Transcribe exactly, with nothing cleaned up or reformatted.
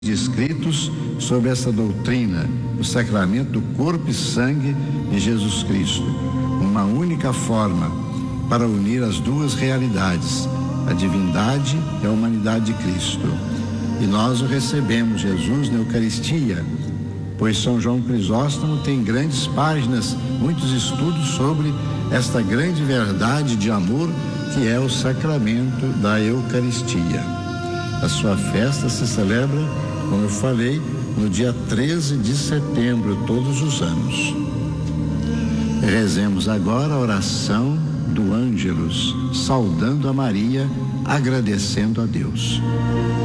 escritos sobre essa doutrina, o sacramento do corpo e sangue de Jesus Cristo, uma única forma para unir as duas realidades, a divindade e a humanidade de Cristo. E nós o recebemos, Jesus, na Eucaristia, pois São João Crisóstomo tem grandes páginas, muitos estudos sobre esta grande verdade de amor que é o sacramento da Eucaristia. A sua festa se celebra, como eu falei, no dia treze de setembro, todos os anos. Rezemos agora a oração do Ângelus, saudando a Maria, agradecendo a Deus.